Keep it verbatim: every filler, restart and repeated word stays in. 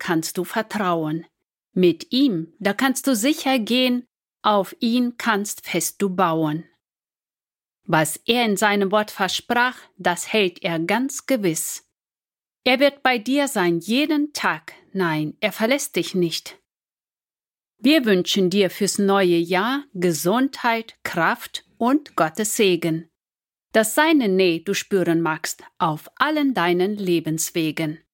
kannst du vertrauen. Mit ihm, da kannst du sicher gehen, auf ihn kannst fest du bauen. Was er in seinem Wort versprach, das hält er ganz gewiss. Er wird bei dir sein jeden Tag, nein, er verlässt dich nicht. Wir wünschen dir fürs neue Jahr Gesundheit, Kraft und Gottes Segen, dass seine Nähe du spüren magst auf allen deinen Lebenswegen.